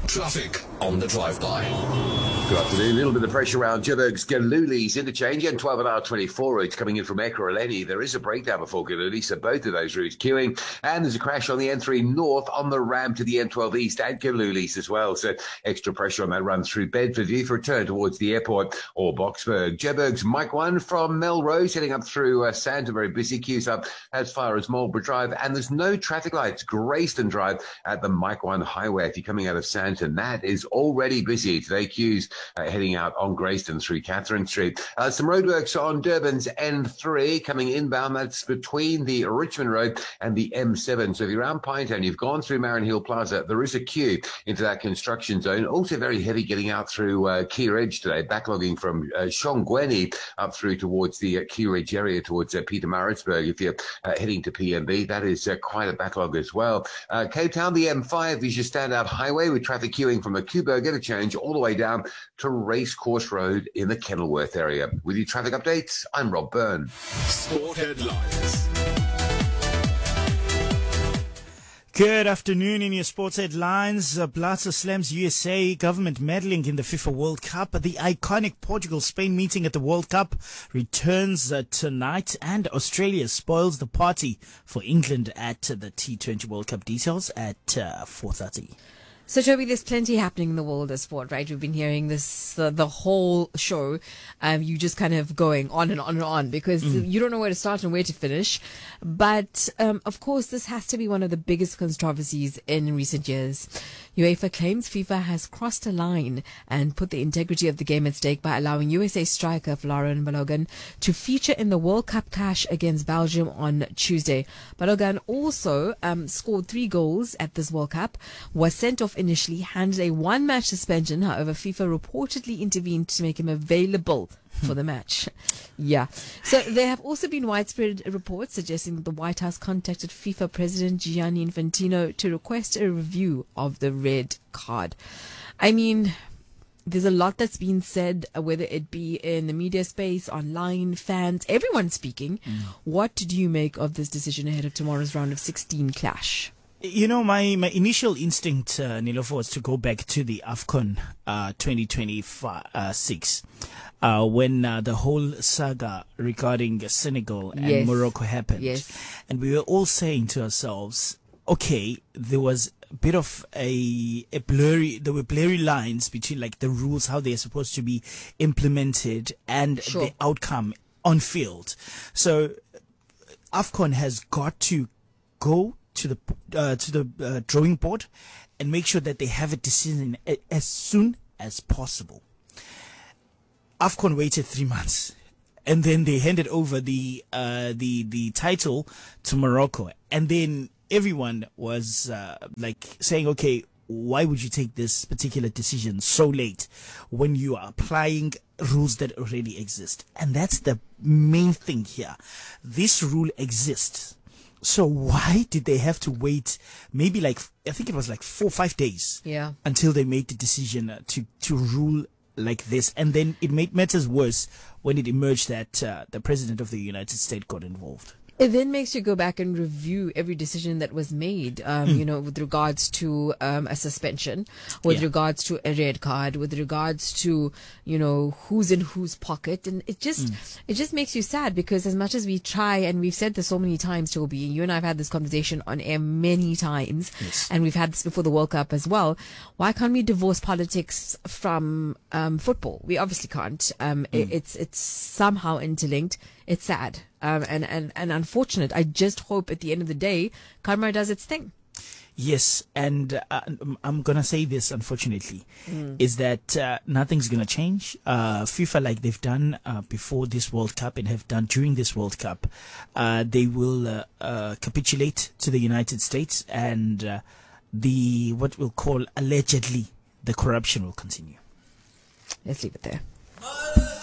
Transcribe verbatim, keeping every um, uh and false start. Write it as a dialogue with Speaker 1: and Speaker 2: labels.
Speaker 1: Traffic on the drive-by.
Speaker 2: Good afternoon. A little bit of pressure around Joburg's Galuli's interchange and twelve and R twenty-four routes coming in from Ekurhuleni. There is a breakdown before Galuli, so both of those routes queuing. And there's a crash on the N three North on the ramp to the N twelve East at Galuli's as well. So extra pressure on that run through Bedford View for a turn towards the airport or Boksburg. Joburg's Mike one from Melrose heading up through uh, Santa. Very busy queues up as far as Marlborough Drive. And there's no traffic lights. Grayston Drive at the Mike one highway if you're coming out of Santa. And that is already busy. Today queues Uh, heading out on Grayston through Catherine Street. Uh, some roadworks on Durban's N three coming inbound. That's between the Richmond Road and the M seven. So if you're around Pinetown, you've gone through Marin Hill Plaza, there is a queue into that construction zone. Also very heavy getting out through uh, Key Ridge today, backlogging from uh, Shongweni up through towards the uh, Key Ridge area, towards uh, Pietermaritzburg. If you're uh, heading to P M B, that is uh, quite a backlog as well. Uh, Cape Town, the M five is your standout highway with traffic queuing from the Kuburg interchange all the way down to Racecourse Road in the Kenilworth area. With your traffic updates, I'm Rob Byrne.
Speaker 1: Sport headlines.
Speaker 3: Good afternoon. In your sports headlines, uh, Blatter slams U S A government meddling in the FIFA World Cup. The iconic Portugal-Spain meeting at the World Cup returns uh, tonight, and Australia spoils the party for England at uh, the T twenty World Cup. Details at uh, four thirty.
Speaker 4: So, Toby, there's plenty happening in the world of sport, right? We've been hearing this uh, the whole show. Um, you just kind of going on and on and on because mm. you don't know where to start and where to finish. But, um, of course, this has to be one of the biggest controversies in recent years. UEFA claims FIFA has crossed a line and put the integrity of the game at stake by allowing U S A striker Florian Balogun to feature in the World Cup clash against Belgium on Tuesday. Balogun also um, scored three goals at this World Cup, was sent off initially, handed a one-match suspension. However, FIFA reportedly intervened to make him available for the match. Yeah. So there have also been widespread reports suggesting that the White House contacted FIFA President Gianni Infantino to request a review of the red card. I mean, there's a lot that's been said, whether it be in the media space, online, fans, everyone speaking. Mm. What do you make of this decision ahead of tomorrow's round of sixteen clash?
Speaker 3: You know, my, my initial instinct, uh, Nilofa, was to go back to the AFCON uh, twenty twenty-six, uh, when uh, the whole saga regarding Senegal and
Speaker 4: yes.
Speaker 3: Morocco happened.
Speaker 4: Yes.
Speaker 3: And we were all saying to ourselves, okay, there was a bit of a, a blurry, there were blurry lines between like the rules, how they're supposed to be implemented, and
Speaker 4: sure.
Speaker 3: the outcome on field. So AFCON has got to go to the uh, to the uh, drawing board and make sure that they have a decision a- as soon as possible. AFCON waited three months, and then they handed over the uh, the the title to Morocco, and then everyone was uh, like saying, "Okay, why would you take this particular decision so late when you are applying rules that already exist?" And that's the main thing here. This rule exists. So why did they have to wait maybe like, I think it was like four or five days
Speaker 4: yeah.
Speaker 3: until they made the decision uh, to, to rule like this? And then it made matters worse when it emerged that uh, the president of the United States got involved.
Speaker 4: It then makes you go back and review every decision that was made, um, mm. you know, with regards to um, a suspension, with
Speaker 3: yeah.
Speaker 4: regards to a red card, with regards to, you know, who's in whose pocket. And it just, mm. it just makes you sad because as much as we try, and we've said this so many times, Toby, you and I have had this conversation on air many times,
Speaker 3: yes.
Speaker 4: and we've had this before the World Cup as well. Why can't we divorce politics from um, football? We obviously can't. Um, mm. it, it's, it's somehow interlinked. It's sad um, and, and, and unfortunate. I just hope at the end of the day, karma does its thing.
Speaker 3: Yes, and uh, I'm going to say this, unfortunately, mm. is that uh, nothing's going to change. Uh, FIFA, like they've done uh, before this World Cup and have done during this World Cup, uh, they will uh, uh, capitulate to the United States, and uh, the what we'll call allegedly the corruption will continue.
Speaker 4: Let's leave it there.